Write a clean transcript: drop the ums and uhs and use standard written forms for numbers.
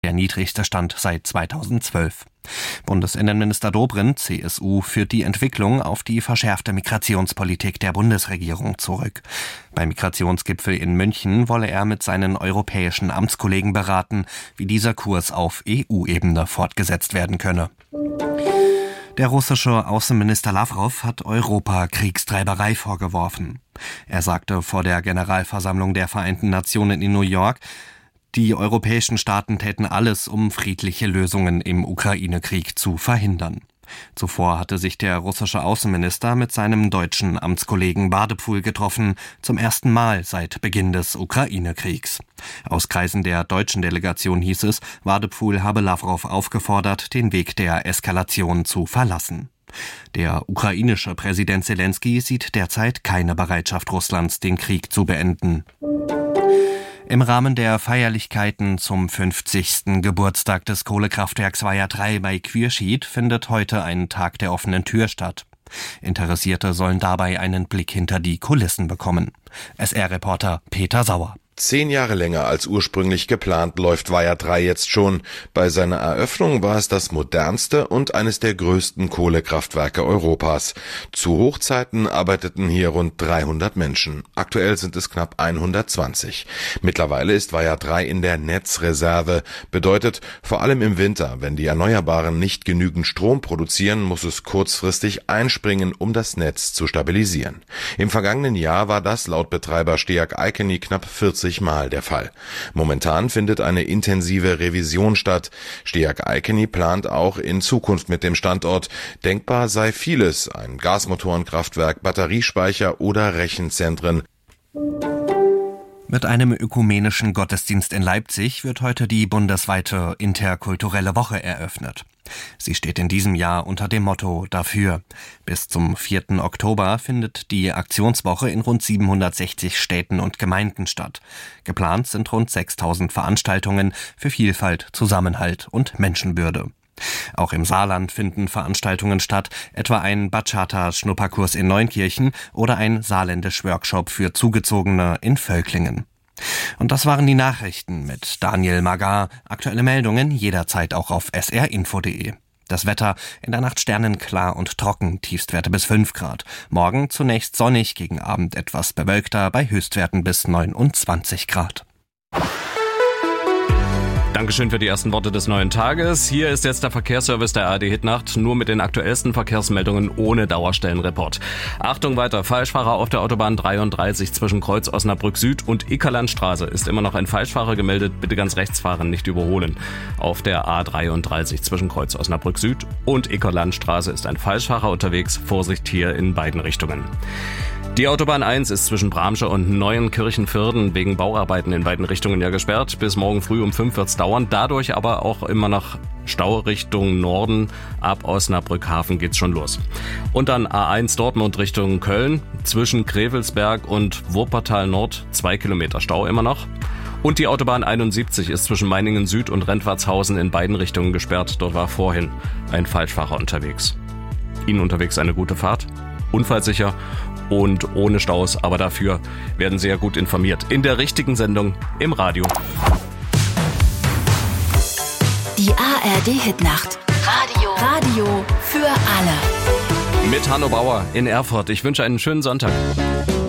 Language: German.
der niedrigste Stand seit 2012. Bundesinnenminister Dobrindt, CSU, führt die Entwicklung auf die verschärfte Migrationspolitik der Bundesregierung zurück. Beim Migrationsgipfel in München wolle er mit seinen europäischen Amtskollegen beraten, wie dieser Kurs auf EU-Ebene fortgesetzt werden könne. Der russische Außenminister Lawrow hat Europa Kriegstreiberei vorgeworfen. Er sagte vor der Generalversammlung der Vereinten Nationen in New York, die europäischen Staaten täten alles, um friedliche Lösungen im Ukraine-Krieg zu verhindern. Zuvor hatte sich der russische Außenminister mit seinem deutschen Amtskollegen Wadephul getroffen, zum ersten Mal seit Beginn des Ukraine-Kriegs. Aus Kreisen der deutschen Delegation hieß es, Wadephul habe Lawrow aufgefordert, den Weg der Eskalation zu verlassen. Der ukrainische Präsident Selenskyj sieht derzeit keine Bereitschaft Russlands, den Krieg zu beenden. Im Rahmen der Feierlichkeiten zum 50. Geburtstag des Kohlekraftwerks Weiher 3 bei Quierschied findet heute ein Tag der offenen Tür statt. Interessierte sollen dabei einen Blick hinter die Kulissen bekommen. SR-Reporter Peter Sauer. 10 Jahre länger als ursprünglich geplant läuft Weiher 3 jetzt schon. Bei seiner Eröffnung war es das modernste und eines der größten Kohlekraftwerke Europas. Zu Hochzeiten arbeiteten hier rund 300 Menschen. Aktuell sind es knapp 120. Mittlerweile ist Weiher 3 in der Netzreserve. Bedeutet, vor allem im Winter, wenn die Erneuerbaren nicht genügend Strom produzieren, muss es kurzfristig einspringen, um das Netz zu stabilisieren. Im vergangenen Jahr war das laut Betreiber Steag Icony knapp 40 Mal der Fall. Momentan findet eine intensive Revision statt. Steag Icony plant auch in Zukunft mit dem Standort. Denkbar sei vieles, ein Gasmotorenkraftwerk, Batteriespeicher oder Rechenzentren. Mit einem ökumenischen Gottesdienst in Leipzig wird heute die bundesweite interkulturelle Woche eröffnet. Sie steht in diesem Jahr unter dem Motto Dafür. Bis zum 4. Oktober findet die Aktionswoche in rund 760 Städten und Gemeinden statt. Geplant sind rund 6000 Veranstaltungen für Vielfalt, Zusammenhalt und Menschenwürde. Auch im Saarland finden Veranstaltungen statt, etwa ein Bachata-Schnupperkurs in Neunkirchen oder ein Saarländisch-Workshop für Zugezogene in Völklingen. Und das waren die Nachrichten mit Daniel Magar. Aktuelle Meldungen jederzeit auch auf srinfo.de. Das Wetter in der Nacht sternenklar und trocken, Tiefstwerte bis 5 Grad. Morgen zunächst sonnig, gegen Abend etwas bewölkter, bei Höchstwerten bis 29 Grad. Dankeschön für die ersten Worte des neuen Tages. Hier ist jetzt der Verkehrsservice der ARD Hitnacht, nur mit den aktuellsten Verkehrsmeldungen ohne Dauerstellenreport. Achtung weiter, Falschfahrer auf der Autobahn 33 zwischen Kreuz Osnabrück Süd und Ickerlandstraße ist immer noch ein Falschfahrer gemeldet. Bitte ganz rechts fahren, nicht überholen. Auf der A33 zwischen Kreuz Osnabrück Süd und Ickerlandstraße ist ein Falschfahrer unterwegs. Vorsicht hier in beiden Richtungen. Die Autobahn 1 ist zwischen Bramsche und Neuenkirchen-Vierden wegen Bauarbeiten in beiden Richtungen ja gesperrt. Bis morgen früh um 5 wird's dauern. Dadurch aber auch immer noch Stau Richtung Norden. Ab Osnabrück-Hafen geht's schon los. Und dann A1 Dortmund Richtung Köln. Zwischen Krevelsberg und Wuppertal Nord 2 Kilometer Stau immer noch. Und die Autobahn 71 ist zwischen Meiningen Süd und Rentwartshausen in beiden Richtungen gesperrt. Dort war vorhin ein Falschfahrer unterwegs. Ihnen unterwegs eine gute Fahrt. Unfallsicher und ohne Staus, aber dafür werden Sie ja gut informiert. In der richtigen Sendung im Radio. Die ARD Hitnacht. Radio für alle. Mit Hanno Bauer in Erfurt. Ich wünsche einen schönen Sonntag.